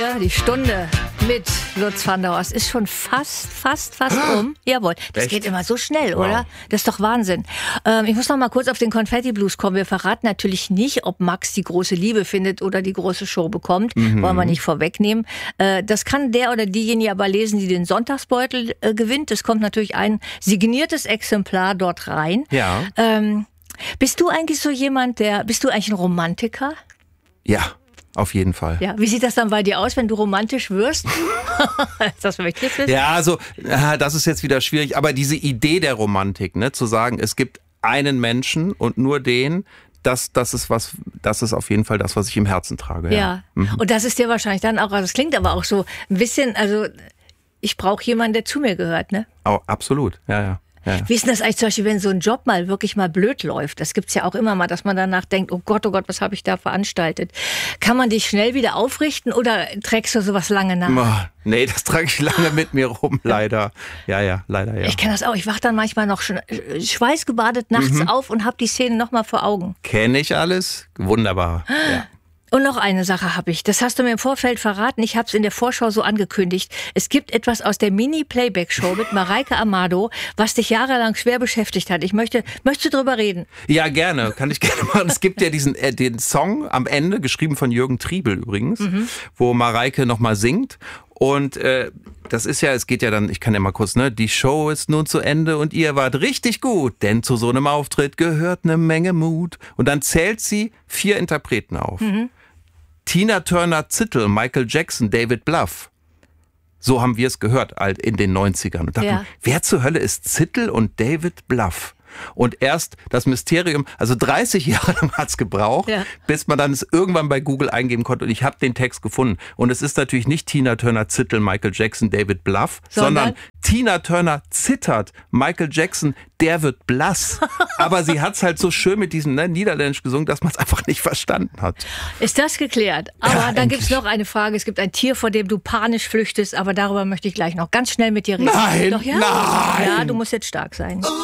Ja, die Stunde mit Lutz van der Horst ist schon fast um. Jawohl, das geht immer so schnell, oder? Das ist doch Wahnsinn. Ich muss noch mal kurz auf den Confetti Blues kommen. Wir verraten natürlich nicht, ob Max die große Liebe findet oder die große Show bekommt. Wollen wir nicht vorwegnehmen. Das kann der oder diejenige aber lesen, die den Sonntagsbeutel gewinnt. Es kommt natürlich ein signiertes Exemplar dort rein. Ja. Bist du eigentlich so jemand, bist du eigentlich ein Romantiker? Ja. Auf jeden Fall. Ja, wie sieht das dann bei dir aus, wenn du romantisch wirst? Das möchte ich wissen. Ja, also das ist jetzt wieder schwierig, aber diese Idee der Romantik, ne, zu sagen, es gibt einen Menschen und nur den, das ist auf jeden Fall das, was ich im Herzen trage. Ja. Und das ist dir wahrscheinlich dann auch, also das klingt aber auch so ein bisschen, also ich brauche jemanden, der zu mir gehört, ne? Oh, absolut, ja. Ja. Wie ist denn das eigentlich zum Beispiel, wenn so ein Job mal wirklich mal blöd läuft? Das gibt's ja auch immer mal, dass man danach denkt, oh Gott, was habe ich da veranstaltet? Kann man dich schnell wieder aufrichten oder trägst du sowas lange nach? Nee, das trage ich lange mit mir rum, leider. Ja, leider, ja. Ich kenne das auch. Ich wache dann manchmal noch schweißgebadet nachts auf und habe die Szene noch mal vor Augen. Kenne ich alles. Wunderbar. Ja. Und noch eine Sache habe ich. Das hast du mir im Vorfeld verraten. Ich habe es in der Vorschau so angekündigt. Es gibt etwas aus der Mini-Playback-Show mit Mareike Amado, was dich jahrelang schwer beschäftigt hat. Möchtest du drüber reden? Ja, gerne. Kann ich gerne machen. Es gibt ja den Song am Ende, geschrieben von Jürgen Triebel übrigens, wo Mareike nochmal singt. Und das ist ja, es geht ja dann, ich kann ja mal kurz, ne, die Show ist nun zu Ende und ihr wart richtig gut, denn zu so einem Auftritt gehört eine Menge Mut. Und dann zählt sie 4 Interpreten auf. Tina Turner, Zittel, Michael Jackson, David Bluff. So haben wir es gehört in den 90ern. Und dachten, wer zur Hölle ist Zittel und David Bluff? Und erst das Mysterium, also 30 Jahre lang hat's gebraucht, bis man dann es irgendwann bei Google eingeben konnte. Und ich habe den Text gefunden. Und es ist natürlich nicht Tina Turner, Zittel, Michael Jackson, David Bluff, sondern Tina Turner zittert, Michael Jackson, der wird blass. Aber sie hat's halt so schön mit diesem Niederländisch gesungen, dass man es einfach nicht verstanden hat. Ist das geklärt? Aber dann gibt's noch eine Frage. Es gibt ein Tier, vor dem du panisch flüchtest, aber darüber möchte ich gleich noch ganz schnell mit dir reden. Nein, Doch, nein! Ja, du musst jetzt stark sein.